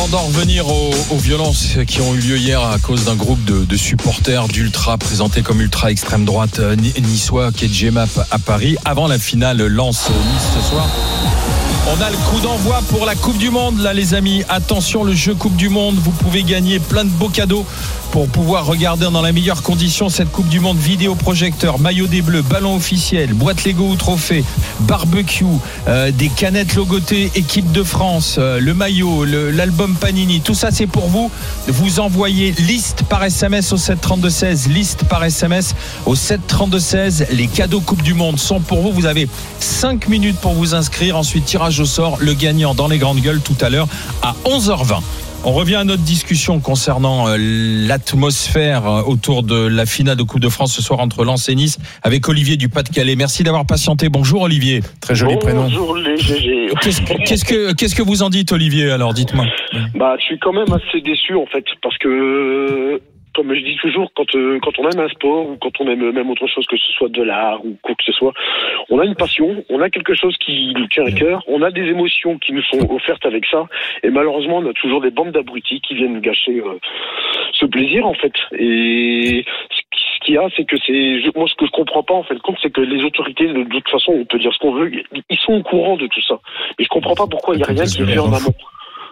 Avant d'en revenir aux violences qui ont eu lieu hier à cause d'un groupe de supporters d'Ultra présentés comme Ultra extrême droite niçois qui est GMAP à Paris, avant la finale Lens-Nice ce soir, on a le coup d'envoi pour la Coupe du Monde là les amis. Attention, le jeu Coupe du Monde, vous pouvez gagner plein de beaux cadeaux pour pouvoir regarder dans la meilleure condition cette Coupe du Monde. Vidéoprojecteur, maillot des Bleus, ballon officiel, boîte Lego ou trophée, barbecue, des canettes logotées équipe de France, le maillot, l'album Panini, tout ça c'est pour vous. Vous envoyez liste par SMS au 732-16, liste par SMS au 732-16. Les cadeaux Coupe du Monde sont pour vous. Vous avez 5 minutes pour vous inscrire. Ensuite, tirage au sort, le gagnant dans les grandes gueules tout à l'heure à 11h20. On revient à notre discussion concernant l'atmosphère autour de la finale de Coupe de France ce soir entre Lens et Nice avec Olivier du Pas-de-Calais. Merci d'avoir patienté. Bonjour Olivier. Très joli prénom. Bonjour les GG. Qu'est-ce que vous en dites Olivier alors, dites-moi. Je suis quand même assez déçu en fait parce que comme je dis toujours, quand on aime un sport ou quand on aime même autre chose, que ce soit de l'art ou quoi que ce soit, on a une passion, on a quelque chose qui nous tient à cœur, on a des émotions qui nous sont offertes avec ça, et malheureusement on a toujours des bandes d'abrutis qui viennent gâcher ce plaisir en fait. Et ce qu'il y a, c'est que moi ce que je comprends pas en fait compte, c'est que les autorités, de toute façon on peut dire ce qu'on veut, ils sont au courant de tout ça, mais je comprends pas pourquoi il y a rien qui est fait en amont.